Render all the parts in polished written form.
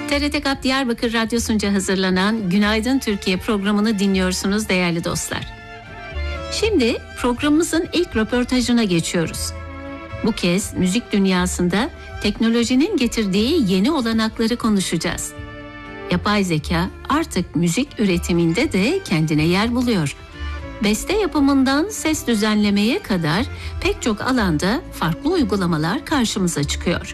TRT GAP Diyarbakır Radyosu'nca hazırlanan Günaydın Türkiye programını dinliyorsunuz değerli dostlar. Şimdi programımızın ilk röportajına geçiyoruz. Bu kez müzik dünyasında teknolojinin getirdiği yeni olanakları konuşacağız. Yapay zeka artık müzik üretiminde de kendine yer buluyor. Beste yapımından ses düzenlemeye kadar pek çok alanda farklı uygulamalar karşımıza çıkıyor.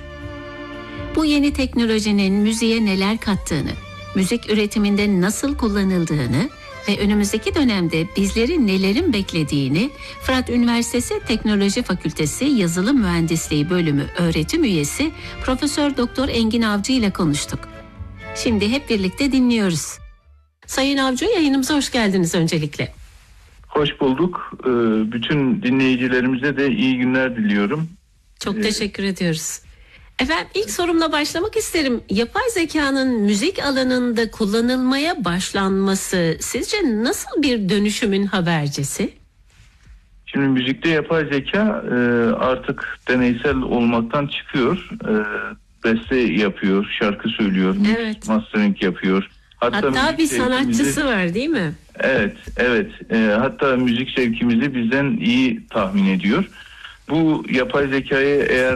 Bu yeni teknolojinin müziğe neler kattığını, müzik üretiminde nasıl kullanıldığını ve önümüzdeki dönemde bizleri nelerin beklediğini Fırat Üniversitesi Teknoloji Fakültesi Yazılım Mühendisliği Bölümü öğretim üyesi Profesör Doktor Engin Avcı ile konuştuk. Şimdi hep birlikte dinliyoruz. Sayın Avcı, yayınımıza hoş geldiniz öncelikle. Hoş bulduk. Bütün dinleyicilerimize de iyi günler diliyorum. Çok teşekkür ediyoruz. Efendim, ilk sorumla başlamak isterim. Yapay zekanın müzik alanında kullanılmaya başlanması sizce nasıl bir dönüşümün habercisi? Şimdi müzikte yapay zeka artık deneysel olmaktan çıkıyor. Beste yapıyor, şarkı söylüyor, evet. Mastering yapıyor. Hatta bir sanatçısı var değil mi? Evet. Hatta müzik zevkimizi bizden iyi tahmin ediyor. Bu yapay zekayı eğer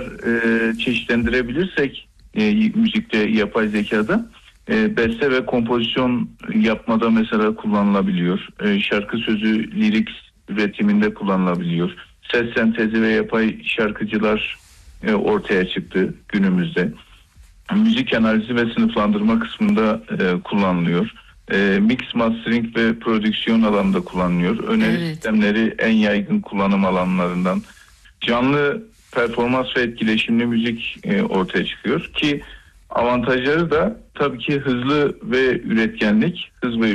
çeşitlendirebilirsek müzikte yapay zekada beste ve kompozisyon yapmada mesela kullanılabiliyor. Şarkı sözü, lirik üretiminde kullanılabiliyor. Ses sentezi ve yapay şarkıcılar ortaya çıktı günümüzde. Müzik analizi ve sınıflandırma kısmında kullanılıyor. Mix, mastering ve prodüksiyon alanında kullanılıyor. Öneri sistemleri en yaygın kullanım alanlarından. Canlı performans ve etkileşimli müzik ortaya çıkıyor ki avantajları da tabii ki hız ve üretkenlik,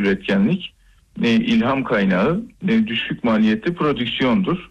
ilham kaynağı, düşük maliyetli prodüksiyondur.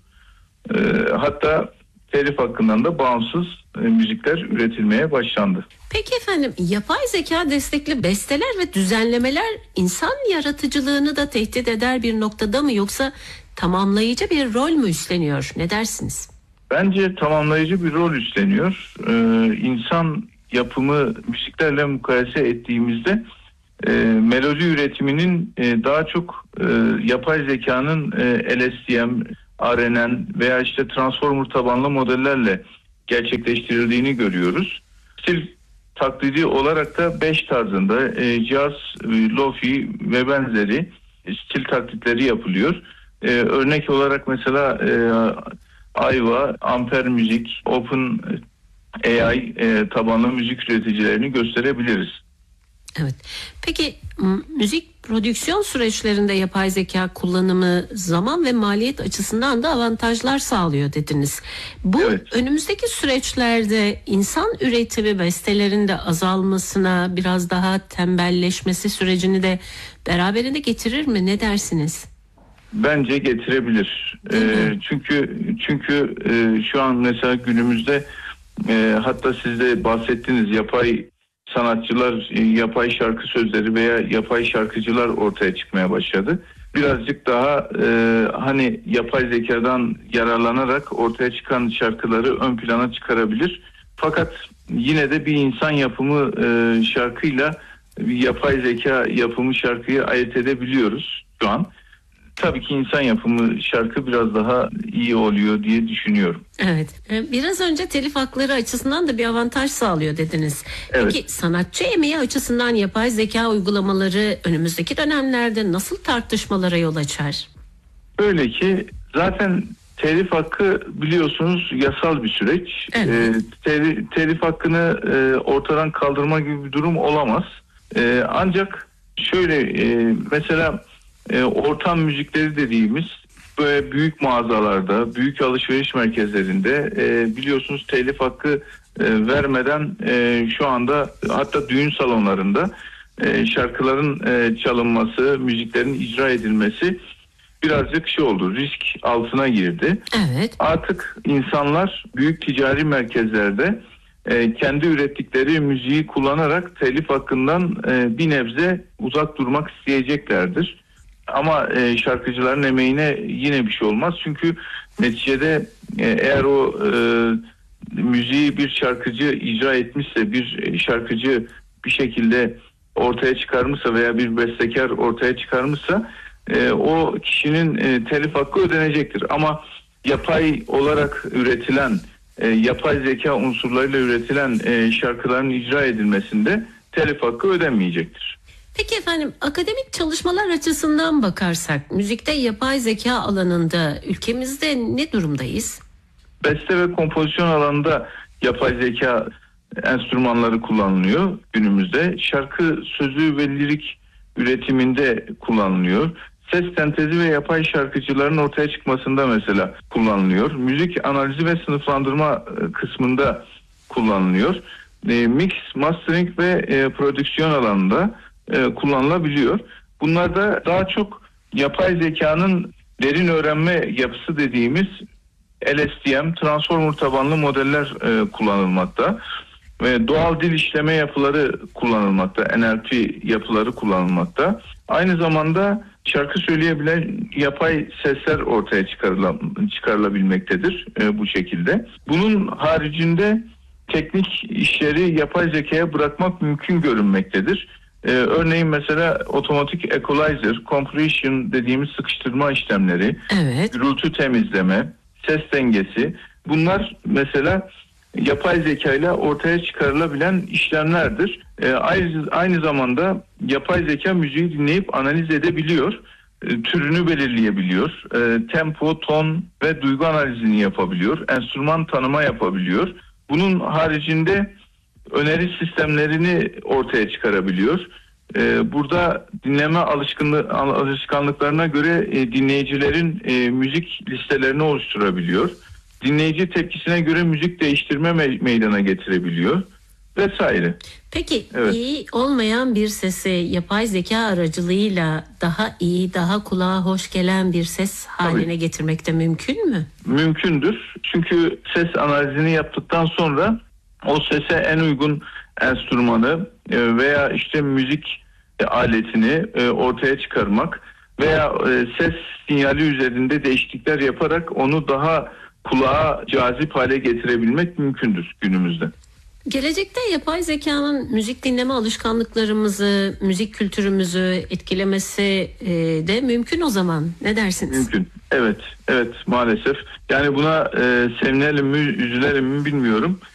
Hatta telif hakkından da bağımsız müzikler üretilmeye başlandı. Peki efendim, yapay zeka destekli besteler ve düzenlemeler insan yaratıcılığı da tehdit eder bir noktada mı, yoksa tamamlayıcı bir rol mü üstleniyor? Ne dersiniz? Bence tamamlayıcı bir rol üstleniyor. İnsan yapımı müziklerle mukayese ettiğimizde melodi üretiminin daha çok yapay zekanın LSTM, RNN veya işte transformer tabanlı modellerle gerçekleştirildiğini görüyoruz. Stil taklidi olarak da 5 tarzında jazz, lofi ve benzeri stil taklitleri yapılıyor. Örnek olarak mesela Ayva, Amper Müzik, Open AI tabanlı müzik üreticilerini gösterebiliriz. Evet. Peki müzik prodüksiyon süreçlerinde yapay zeka kullanımı zaman ve maliyet açısından da avantajlar sağlıyor dediniz. Bu önümüzdeki süreçlerde insan üretimi bestelerin de azalmasına, biraz daha tembelleşmesi sürecini de beraberinde getirir mi? Ne dersiniz? Bence getirebilir. Çünkü şu an mesela günümüzde hatta siz de bahsettiniz, yapay sanatçılar, yapay şarkı sözleri veya yapay şarkıcılar ortaya çıkmaya başladı. Birazcık daha hani yapay zekadan yararlanarak ortaya çıkan şarkıları ön plana çıkarabilir. Fakat yine de bir insan yapımı şarkıyla bir yapay zeka yapımı şarkıyı ayırt edebiliyoruz şu an. Tabii ki insan yapımı şarkı biraz daha iyi oluyor diye düşünüyorum. Evet. Biraz önce telif hakları açısından da bir avantaj sağlıyor dediniz. Evet. Peki sanatçı emeği açısından yapay zeka uygulamaları önümüzdeki dönemlerde nasıl tartışmalara yol açar? Öyle ki zaten telif hakkı biliyorsunuz yasal bir süreç. Evet. Telif hakkını ortadan kaldırma gibi bir durum olamaz. Ancak şöyle mesela ortam müzikleri dediğimiz böyle büyük mağazalarda, büyük alışveriş merkezlerinde biliyorsunuz telif hakkı vermeden şu anda hatta düğün salonlarında şarkıların çalınması, müziklerin icra edilmesi birazcık oldu, risk altına girdi. Evet. Artık insanlar büyük ticari merkezlerde kendi ürettikleri müziği kullanarak telif hakkından bir nebze uzak durmak isteyeceklerdir. Ama şarkıcıların emeğine yine bir şey olmaz. Çünkü neticede eğer o müziği bir şarkıcı icra etmişse, bir şarkıcı bir şekilde ortaya çıkarmışsa veya bir bestekar ortaya çıkarmışsa o kişinin telif hakkı ödenecektir. Ama yapay olarak üretilen, yapay zeka unsurlarıyla üretilen şarkıların icra edilmesinde telif hakkı ödenmeyecektir. Peki efendim, akademik çalışmalar açısından bakarsak müzikte yapay zeka alanında ülkemizde ne durumdayız? Beste ve kompozisyon alanında yapay zeka enstrümanları kullanılıyor günümüzde. Şarkı sözü ve lirik üretiminde kullanılıyor. Ses sentezi ve yapay şarkıcıların ortaya çıkmasında mesela kullanılıyor. Müzik analizi ve sınıflandırma kısmında kullanılıyor. Mix, mastering ve prodüksiyon alanında kullanılabiliyor. Bunlarda daha çok yapay zekanın derin öğrenme yapısı dediğimiz LSTM, transformer tabanlı modeller kullanılmakta. Ve doğal dil işleme yapıları kullanılmakta, NLP yapıları kullanılmakta. Aynı zamanda şarkı söyleyebilen yapay sesler ortaya çıkarılabilmektedir bu şekilde. Bunun haricinde teknik işleri yapay zekaya bırakmak mümkün görünmektedir. Örneğin mesela otomatik equalizer, compression dediğimiz sıkıştırma işlemleri, Evet. gürültü temizleme, ses dengesi, bunlar mesela yapay zeka ile ortaya çıkarılabilen işlemlerdir. Aynı zamanda yapay zeka müziği dinleyip analiz edebiliyor, türünü belirleyebiliyor, tempo, ton ve duygu analizini yapabiliyor, enstrüman tanıma yapabiliyor. Bunun haricinde öneri sistemlerini ortaya çıkarabiliyor. Burada dinleme alışkanlıklarına göre dinleyicilerin müzik listelerini oluşturabiliyor. Dinleyici tepkisine göre müzik değiştirme meydana getirebiliyor vesaire. Peki Evet. iyi olmayan bir sesi yapay zeka aracılığıyla daha iyi, daha kulağa hoş gelen bir ses haline getirmek de mümkün mü? Mümkündür. Çünkü ses analizini yaptıktan sonra o sese en uygun enstrümanı veya işte müzik aletini ortaya çıkarmak veya ses sinyali üzerinde değişiklikler yaparak onu daha kulağa cazip hale getirebilmek mümkündür günümüzde. Gelecekte yapay zekanın müzik dinleme alışkanlıklarımızı, müzik kültürümüzü etkilemesi de mümkün o zaman. Ne dersiniz? Mümkün. Evet maalesef. Yani buna sevinelim mi, üzülelim mi bilmiyorum.